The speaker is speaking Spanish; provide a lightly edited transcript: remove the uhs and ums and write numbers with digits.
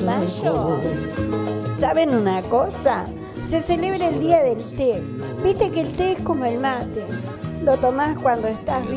mayo, ¿saben una cosa? Se celebra el día del té. Viste que el té es como el mate. Lo tomás cuando estás